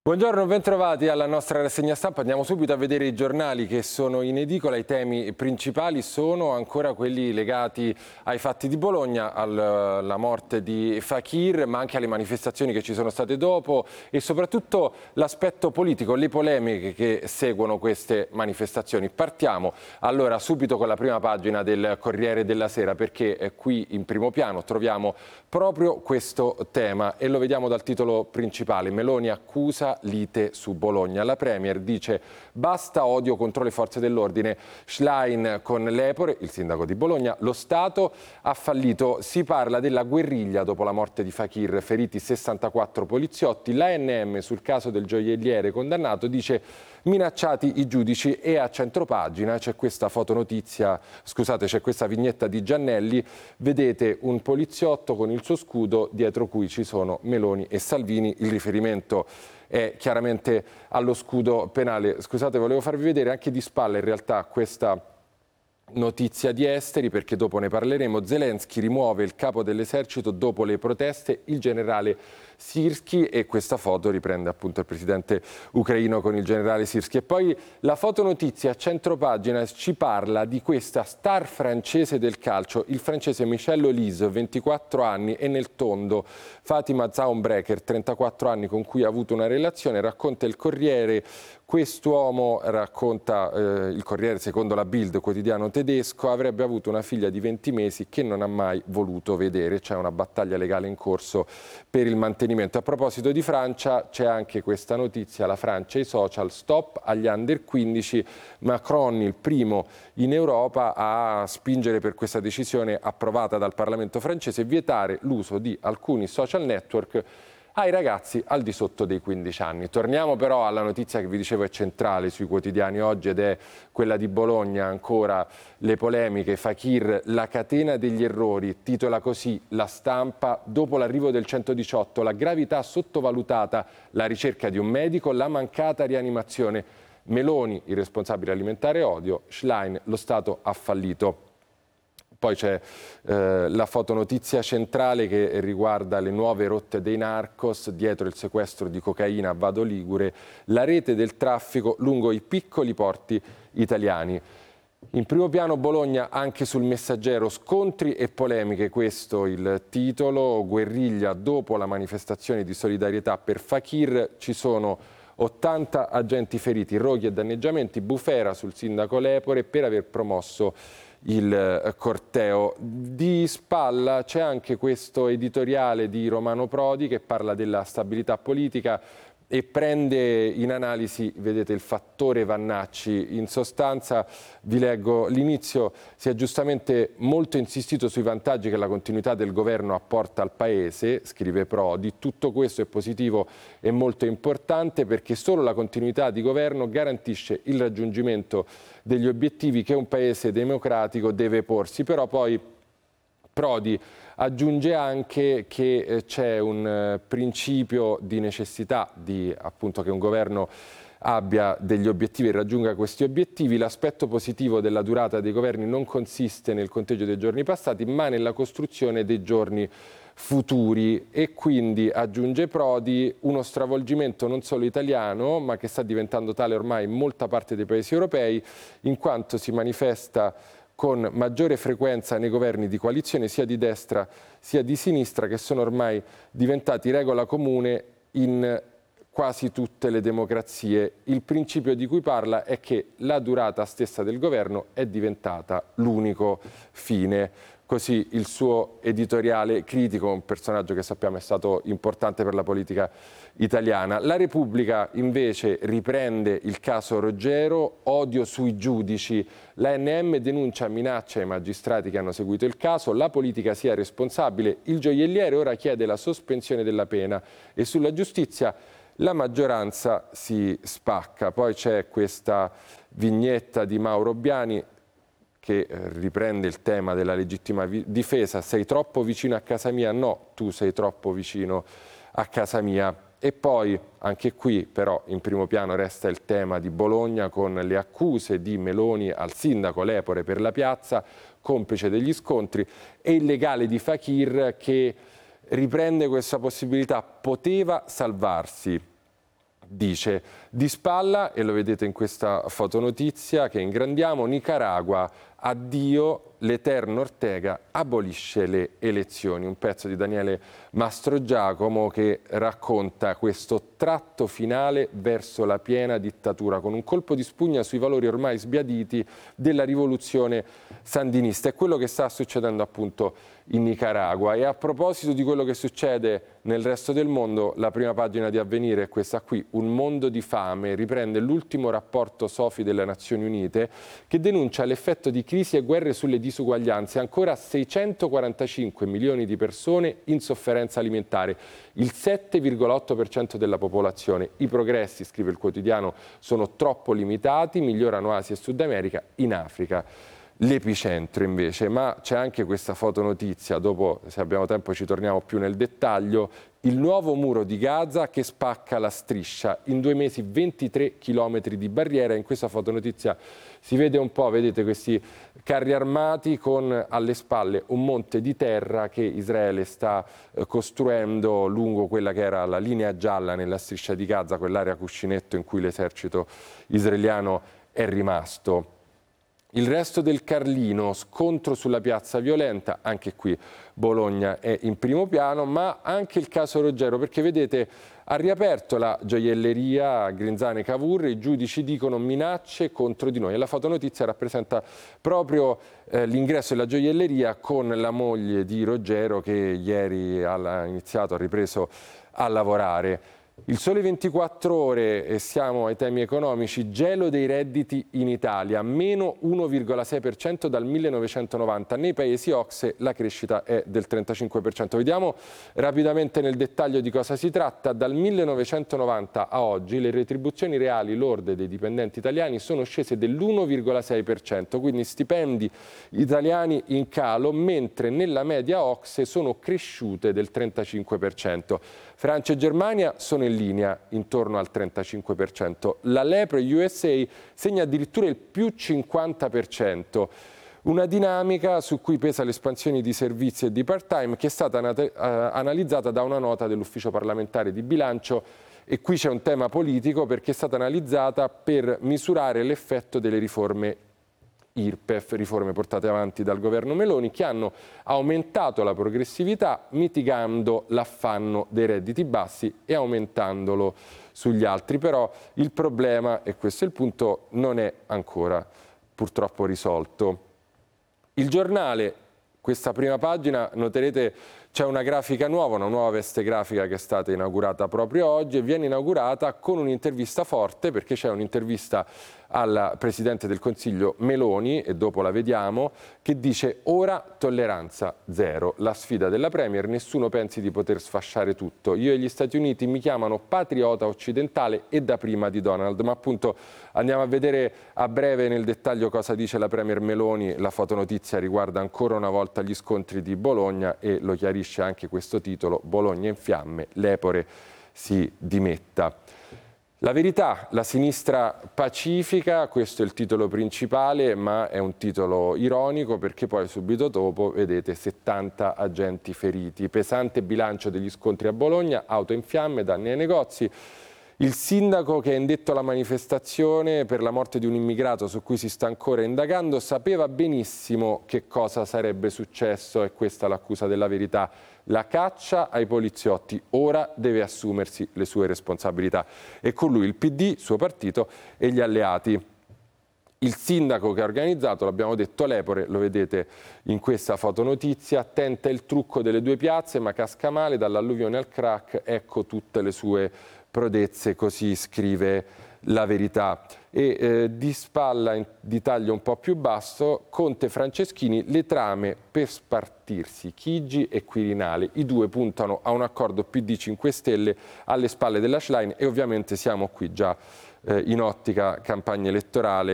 Buongiorno, bentrovati alla nostra rassegna stampa. Andiamo subito a vedere i giornali che sono in edicola. I temi principali sono ancora quelli legati ai fatti di Bologna, alla morte di Fakir, ma anche alle manifestazioni che ci sono state dopo e soprattutto l'aspetto politico, le polemiche che seguono queste manifestazioni. Partiamo allora subito con la prima pagina del Corriere della Sera, perché qui in primo piano troviamo proprio questo tema e lo vediamo dal titolo principale: Meloni accusa lite su Bologna. La Premier dice basta odio contro le forze dell'ordine. Schlein con Lepore, il sindaco di Bologna, lo Stato ha fallito. Si parla della guerriglia dopo la morte di Fakir, feriti 64 poliziotti. L'ANM sul caso del gioielliere condannato dice minacciati i giudici, e a centropagina c'è questa fotonotizia, scusate, c'è questa vignetta di Giannelli. Vedete un poliziotto con il suo scudo dietro cui ci sono Meloni e Salvini. Il riferimento è chiaramente allo scudo penale. Scusate, volevo farvi vedere anche di spalla in realtà questa notizia di esteri, perché dopo ne parleremo. Zelensky rimuove il capo dell'esercito dopo le proteste, il generale Sirski, e questa foto riprende appunto il presidente ucraino con il generale Sirski. E poi la fotonotizia a centropagina ci parla di questa star francese del calcio, il francese Michel Olise, 24 anni, e nel tondo Fatima Zaunbrecher, 34 anni, con cui ha avuto una relazione. Racconta il Corriere, quest'uomo, racconta il Corriere secondo la Bild, quotidiano tedesco, avrebbe avuto una figlia di 20 mesi che non ha mai voluto vedere. C'è una battaglia legale in corso per il mantenimento. A proposito di Francia, c'è anche questa notizia: la Francia e i social, stop agli under 15. Macron, il primo in Europa a spingere per questa decisione approvata dal Parlamento francese: vietare l'uso di alcuni social network ai ragazzi al di sotto dei 15 anni. Torniamo però alla notizia che vi dicevo è centrale sui quotidiani oggi, ed è quella di Bologna. Ancora le polemiche, Fakir, la catena degli errori, titola così La Stampa. Dopo l'arrivo del 118, la gravità sottovalutata, la ricerca di un medico, la mancata rianimazione. Meloni, il responsabile alimentare odio. Schlein, lo Stato ha fallito. Poi c'è la fotonotizia centrale che riguarda le nuove rotte dei narcos, dietro il sequestro di cocaina a Vado Ligure, la rete del traffico lungo i piccoli porti italiani. In primo piano Bologna, anche sul Messaggero, scontri e polemiche, questo il titolo. Guerriglia dopo la manifestazione di solidarietà per Fakir, ci sono 80 agenti feriti, roghi e danneggiamenti. Bufera sul sindaco Lepore per aver promosso il corteo. Di spalla c'è anche questo editoriale di Romano Prodi che parla della stabilità politica e prende in analisi, vedete, il fattore Vannacci. In sostanza, vi leggo l'inizio: si è giustamente molto insistito sui vantaggi che la continuità del governo apporta al Paese, scrive Prodi. Tutto questo è positivo e molto importante, perché solo la continuità di governo garantisce il raggiungimento degli obiettivi che un Paese democratico deve porsi. Però poi Prodi aggiunge anche che c'è un principio di necessità di appunto che un governo abbia degli obiettivi e raggiunga questi obiettivi. L'aspetto positivo della durata dei governi non consiste nel conteggio dei giorni passati, ma nella costruzione dei giorni futuri. E quindi, aggiunge Prodi, uno stravolgimento non solo italiano, ma che sta diventando tale ormai in molta parte dei paesi europei, in quanto si manifesta con maggiore frequenza nei governi di coalizione sia di destra sia di sinistra, che sono ormai diventati regola comune in quasi tutte le democrazie. Il principio di cui parla è che la durata stessa del governo è diventata l'unico fine. Così il suo editoriale critico, un personaggio che sappiamo è stato importante per la politica italiana. La Repubblica invece riprende il caso Roggero, odio sui giudici. L'ANM denuncia minacce ai magistrati che hanno seguito il caso, la politica sia responsabile, il gioielliere ora chiede la sospensione della pena, e sulla giustizia la maggioranza si spacca. Poi c'è questa vignetta di Mauro Biani che riprende il tema della legittima difesa. Sei troppo vicino a casa mia? No, tu sei troppo vicino a casa mia. E poi anche qui però in primo piano resta il tema di Bologna, con le accuse di Meloni al sindaco Lepore per la piazza, complice degli scontri, e il legale di Fakir che riprende questa possibilità: poteva salvarsi. dice di spalla, e lo vedete in questa fotonotizia che ingrandiamo: Nicaragua, addio, l'eterno Ortega abolisce le elezioni. Un pezzo di Daniele Mastrogiacomo che racconta questo tratto finale verso la piena dittatura, con un colpo di spugna sui valori ormai sbiaditi della rivoluzione sandinista. È quello che sta succedendo appunto in Nicaragua. E a proposito di quello che succede nel resto del mondo, la prima pagina di Avvenire è questa qui: Un mondo di fame. Riprende l'ultimo rapporto SOFI delle Nazioni Unite che denuncia l'effetto di crisi e guerre sulle disuguaglianze. Ancora 645 milioni di persone in sofferenza alimentare, il 7,8% della popolazione. I progressi, scrive il quotidiano, sono troppo limitati, migliorano Asia e Sud America, in Africa l'epicentro invece. Ma c'è anche questa fotonotizia, dopo se abbiamo tempo ci torniamo più nel dettaglio: il nuovo muro di Gaza che spacca la striscia, in 2 mesi 23 chilometri di barriera. In questa fotonotizia si vede un po', vedete questi carri armati con alle spalle un monte di terra che Israele sta costruendo lungo quella che era la linea gialla nella striscia di Gaza, quell'area cuscinetto in cui l'esercito israeliano è rimasto. Il resto del Carlino, scontro sulla piazza violenta, anche qui Bologna è in primo piano, ma anche il caso Roggero, perché vedete ha riaperto la gioielleria a Grinzane Cavour, i giudici dicono minacce contro di noi. E la fotonotizia rappresenta proprio l'ingresso della gioielleria con la moglie di Roggero che ieri ha ripreso a lavorare. Il Sole 24 Ore, e siamo ai temi economici: gelo dei redditi in Italia, meno 1,6% dal 1990. Nei paesi OCSE la crescita è del 35%. Vediamo rapidamente nel dettaglio di cosa si tratta. Dal 1990 a oggi le retribuzioni reali lorde dei dipendenti italiani sono scese dell'1,6%, quindi stipendi italiani in calo, mentre nella media OCSE sono cresciute del 35%. Francia e Germania sono in linea, intorno al 35%. La Lepre USA segna addirittura il più 50%. Una dinamica su cui pesa l'espansione di servizi e di part-time che è stata analizzata da una nota dell'Ufficio parlamentare di bilancio. E qui c'è un tema politico, perché è stata analizzata per misurare l'effetto delle riforme IRPEF, riforme portate avanti dal governo Meloni, che hanno aumentato la progressività mitigando l'affanno dei redditi bassi e aumentandolo sugli altri. Però il problema, e questo è il punto, non è ancora purtroppo risolto. Il Giornale, questa prima pagina, noterete c'è una grafica nuova, una nuova veste grafica che è stata inaugurata proprio oggi, e viene inaugurata con un'intervista forte, perché c'è un'intervista al Presidente del Consiglio Meloni, e dopo la vediamo, che dice: ora tolleranza zero, la sfida della Premier, nessuno pensi di poter sfasciare tutto, io e gli Stati Uniti mi chiamano patriota occidentale e da prima di Donald. Ma appunto andiamo a vedere a breve nel dettaglio cosa dice la Premier Meloni. La fotonotizia riguarda ancora una volta gli scontri di Bologna e lo chiarisce anche questo titolo: Bologna in fiamme, Lepore si dimetta. La Verità, la sinistra pacifica, questo è il titolo principale, ma è un titolo ironico, perché poi subito dopo vedete 70 agenti feriti, pesante bilancio degli scontri a Bologna, auto in fiamme, danni ai negozi. Il sindaco che ha indetto la manifestazione per la morte di un immigrato su cui si sta ancora indagando sapeva benissimo che cosa sarebbe successo, e questa è l'accusa della Verità: la caccia ai poliziotti, ora deve assumersi le sue responsabilità. E con lui il PD, suo partito, e gli alleati. Il sindaco che ha organizzato, l'abbiamo detto, Lepore, lo vedete in questa fotonotizia, tenta il trucco delle due piazze ma casca male, dall'alluvione al crack, ecco tutte le sue prodezze, così scrive la Verità. E di spalla, di taglio un po' più basso, Conte Franceschini, le trame per spartirsi Chigi e Quirinale. I due puntano a un accordo PD 5 Stelle alle spalle della Schlein, e ovviamente siamo qui già in ottica campagna elettorale.